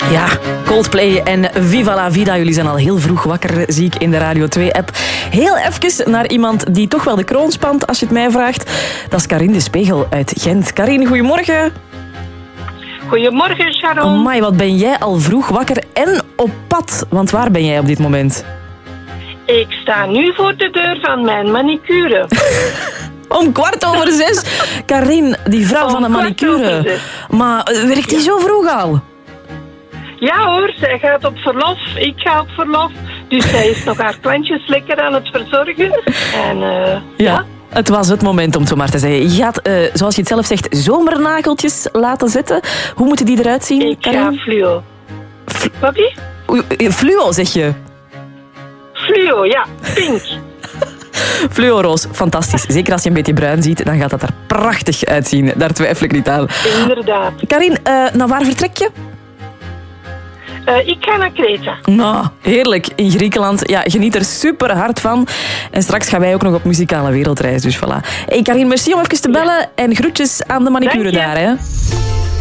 Ja, Coldplay en Viva la Vida. Jullie zijn al heel vroeg wakker, zie ik in de Radio 2-app. Heel even naar iemand die toch wel de kroon spant, als je het mij vraagt. Dat is Karin de Spegel uit Gent. Karin, goedemorgen. Goedemorgen, Sharon. Amai, wat ben jij al vroeg wakker en op pad? Want waar ben jij op dit moment? Ik sta nu voor de deur van mijn manicure. Om 6:15. Karin, die vrouw van de manicure. 6:15. Maar werkt die zo vroeg al? Ja hoor, zij gaat op verlof. Ik ga op verlof. Dus zij is nog haar klantjes lekker aan het verzorgen. En ja. Het was het moment om het zo maar te zeggen. Je gaat, zoals je het zelf zegt, zomernageltjes laten zetten. Hoe moeten die eruit zien, Ik Karin? ga fluo. Wat? Fluo, zeg je? Fluo, ja. Pink. Fluoroos, fantastisch. Zeker als je een beetje bruin ziet, dan gaat dat er prachtig uitzien. Daar twijfel ik niet aan. Inderdaad. Karin, naar waar vertrek je? Ik ga naar Kreta. Nou, heerlijk. In Griekenland. Ja, geniet er super hard van. En straks gaan wij ook nog op muzikale wereldreis, dus voilà. Hey Karin, merci om even te bellen en groetjes aan de manicure Dank je. daar, hè.